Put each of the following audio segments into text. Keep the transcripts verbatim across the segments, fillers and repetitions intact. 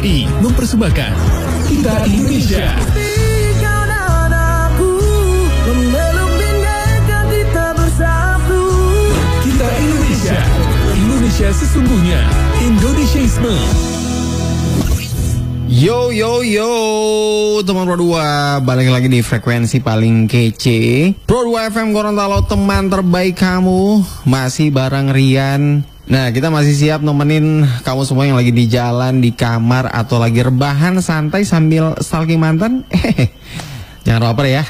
I mempersembahkan Kita Indonesia. Kita Indonesia, Indonesia sesungguhnya, Indonesiaisme. Yo yo yo, teman Pro dua, balik lagi di frekuensi paling kece Pro dua F M Gorontalo, teman terbaik kamu. Masih bareng Rian. Nah, kita masih siap nemenin kamu semua yang lagi di jalan, di kamar, atau lagi rebahan santai sambil stalking mantan. Eh, jangan baper ya.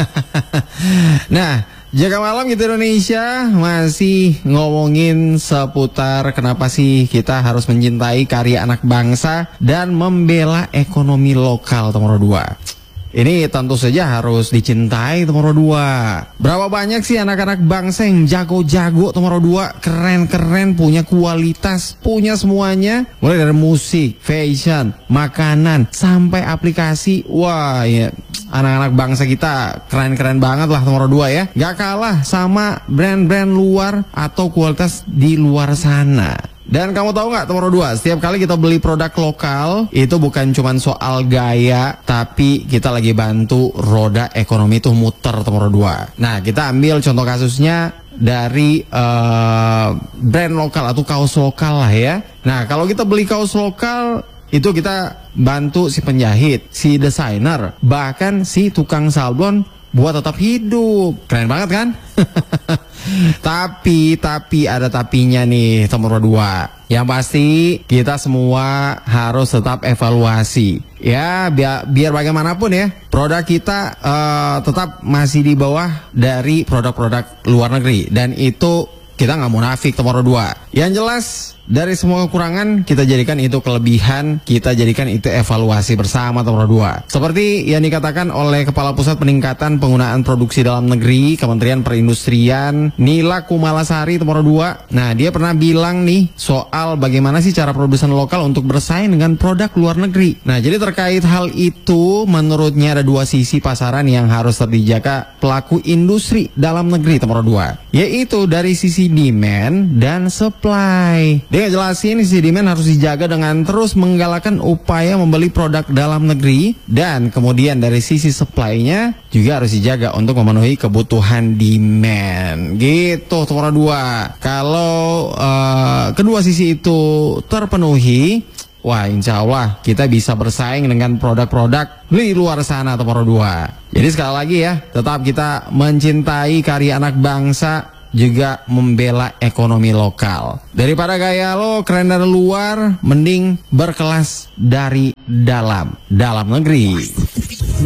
Nah, jaga malam Kita Indonesia masih ngomongin seputar kenapa sih kita harus mencintai karya anak bangsa dan membela ekonomi lokal, teman dua. Ini tentu saja harus dicintai, teman dua. Berapa banyak sih anak-anak bangsa yang jago-jago, teman dua, keren-keren, punya kualitas, punya semuanya, mulai dari musik, fashion, makanan, sampai aplikasi. Wah, ya, anak-anak bangsa kita keren-keren banget lah, teman dua ya. Gak kalah sama brand-brand luar atau kualitas di luar sana. Dan kamu tahu nggak, teman dua, setiap kali kita beli produk lokal itu bukan cuma soal gaya, tapi kita lagi bantu roda ekonomi itu muter, teman dua. Nah, kita ambil contoh kasusnya dari uh, brand lokal atau kaos lokal lah ya. Nah, kalau kita beli kaos lokal itu kita bantu si penjahit, si desainer, bahkan si tukang sablon buat tetap hidup. Keren banget kan? Tapi, tapi ada tapinya nih, teman dua. Yang pasti kita semua harus tetap evaluasi. Ya, biar, biar bagaimanapun ya, produk kita uh, tetap masih di bawah dari produk-produk luar negeri. Dan itu kita nggak munafik, teman dua. Yang jelas, dari semua kekurangan kita jadikan itu kelebihan, kita jadikan itu evaluasi bersama, teman dua. Seperti yang dikatakan oleh Kepala Pusat Peningkatan Penggunaan Produksi Dalam Negeri Kementerian Perindustrian Nila Kumalasari, teman dua. Nah, dia pernah bilang nih soal bagaimana sih cara produsen lokal untuk bersaing dengan produk luar negeri. Nah, jadi terkait hal itu, menurutnya ada dua sisi pasaran yang harus dijaga pelaku industri dalam negeri, teman dua, yaitu dari sisi demand dan supply. Dia ngejelasin sisi demand harus dijaga dengan terus menggalakkan upaya membeli produk dalam negeri, dan kemudian dari sisi supply-nya juga harus dijaga untuk memenuhi kebutuhan demand. Gitu, teman dua. Kalau uh, kedua sisi itu terpenuhi, wah, insya Allah kita bisa bersaing dengan produk-produk di luar sana, teman dua. Jadi sekali lagi ya, tetap kita mencintai karya anak bangsa, juga membela ekonomi lokal. Daripada gaya lo keren dari luar, mending berkelas dari dalam dalam negeri.